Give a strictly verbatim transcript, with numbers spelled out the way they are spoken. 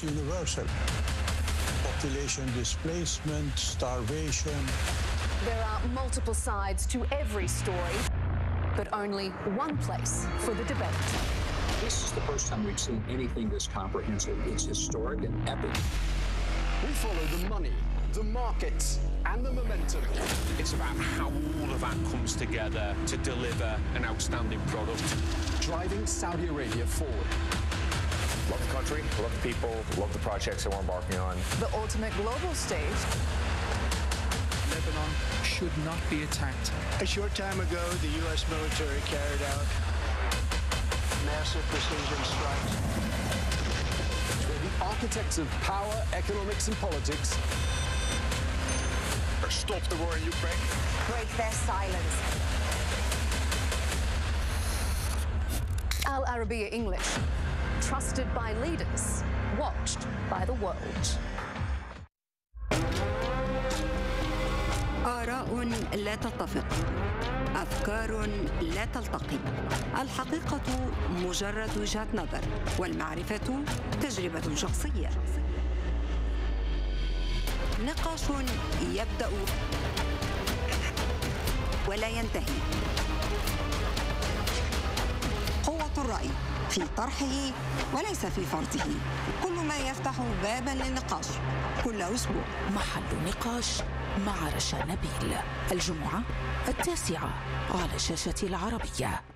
universal. Population displacement, starvation. There are multiple sides to every story, but only one place for the debate. This is the first time we've seen anything this comprehensive. It's historic and epic. We follow the money, the markets, and the momentum. It's about how all of that comes together to deliver an outstanding product. Driving Saudi Arabia forward. Love the country, love the people, love the projects that we're embarking on. The ultimate global stage. Lebanon should not be attacked. A short time ago, the U S military carried out massive precision strikes. We're the architects of power, economics, and politics. Stop the war in Ukraine. Break their silence. Al Arabiya English. Trusted by leaders, watched by the world. آراء لا تتفق، أفكار لا تلتقي، الحقيقة مجرد وجهة نظر، والمعرفة تجربة شخصية. نقاش يبدأ ولا ينتهي. قوة الرأي في طرحه وليس في فرضه. كل ما يفتح بابا للنقاش كل أسبوع. محل نقاش مع رشا نبيل، الجمعة التاسعة على شاشة العربية.